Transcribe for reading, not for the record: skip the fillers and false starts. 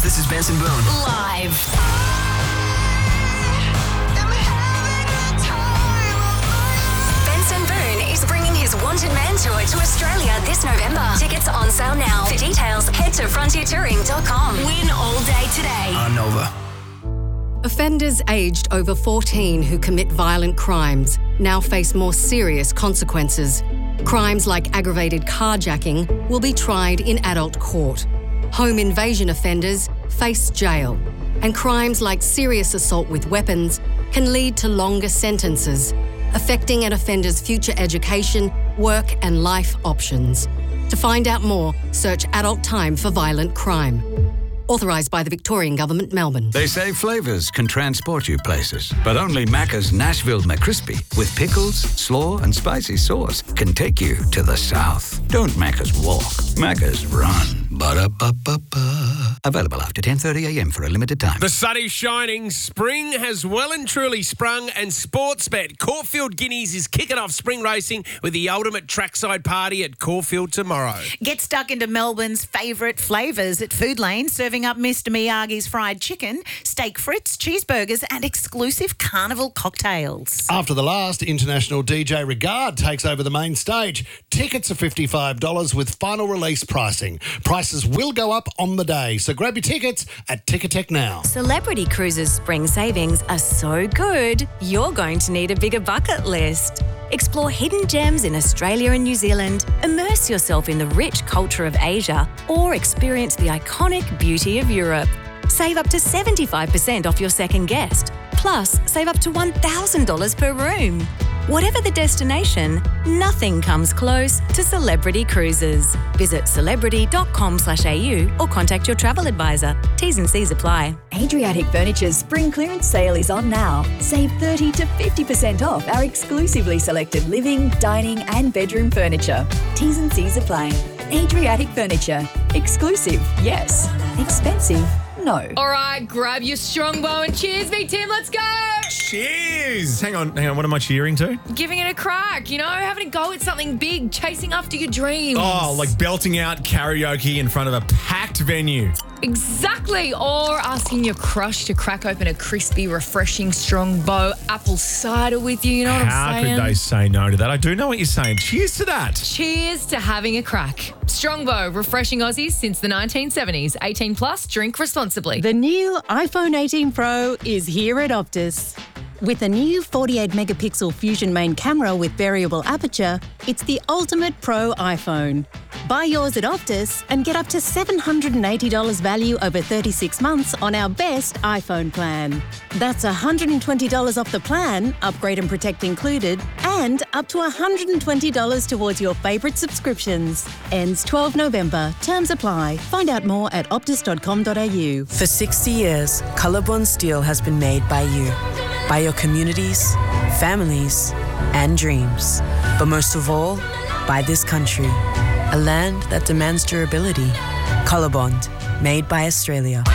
This is Benson Boone. Live. Benson Boone is bringing his Wanted Man tour to Australia this November. Tickets on sale now. For details, head to frontiertouring.com. Win all day today. On Nova. Offenders aged over 14 who commit violent crimes now face more serious consequences. Crimes like aggravated carjacking will be tried in adult court. Home invasion offenders face jail. And crimes like serious assault with weapons can lead to longer sentences, affecting an offender's future education, work and life options. To find out more, search Adult Time for Violent Crime. Authorised by the Victorian Government, Melbourne. They say flavours can transport you places, but only Macca's Nashville McCrispy with pickles, slaw and spicy sauce can take you to the south. Don't Macca's walk, Macca's run. Ba-da-ba-ba-ba. Available after 10:30am for a limited time. The sun is shining, spring has well and truly sprung, and Sportsbet Caulfield Guineas is kicking off spring racing with the ultimate trackside party at Caulfield tomorrow. Get stuck into Melbourne's favourite flavours at Food Lane, serving up Mr Miyagi's fried chicken, steak frites, cheeseburgers and exclusive carnival cocktails. After the last, international DJ Regard takes over the main stage. Tickets are $55 with final release pricing. Prices will go up on the day, so grab your tickets at Ticketek now. Celebrity Cruises spring savings are so good, you're going to need a bigger bucket list. Explore hidden gems in Australia and New Zealand, immerse yourself in the rich culture of Asia, or experience the iconic beauty of Europe. Save up to 75% off your second guest. Plus, save up to $1,000 per room. Whatever the destination, nothing comes close to Celebrity Cruises. Visit celebrity.com/au or contact your travel advisor. T's and C's apply. Adriatic Furniture's spring clearance sale is on now. Save 30 to 50% off our exclusively selected living, dining and bedroom furniture. T's and C's apply. Adriatic Furniture. Exclusive, yes. Expensive, no. All right, grab your strongbow and cheers me, Tim. Let's go. Cheers. Hang on. What am I cheering to? Giving it a crack, having a go at something big, chasing after your dreams. Oh, like belting out karaoke in front of a packed venue. Exactly. Or asking your crush to crack open a crispy, refreshing Strongbow apple cider with you. You know what How I'm saying? could they say no to that? I do know what you're saying. Cheers to that. Cheers to having a crack. Strongbow, refreshing Aussies since the 1970s. 18 plus, drink responsibly. The new iPhone 18 Pro is here at Optus. With a new 48-megapixel Fusion main camera with variable aperture, it's the ultimate pro iPhone. Buy yours at Optus and get up to $780 value over 36 months on our best iPhone plan. That's $120 off the plan, upgrade and protect included, and up to $120 towards your favourite subscriptions. Ends 12 November. Terms apply. Find out more at optus.com.au. For 60 years, Colorbond Steel has been made by you, by your communities, families, and dreams. But most of all, by this country, a land that demands durability. Colorbond, made by Australia.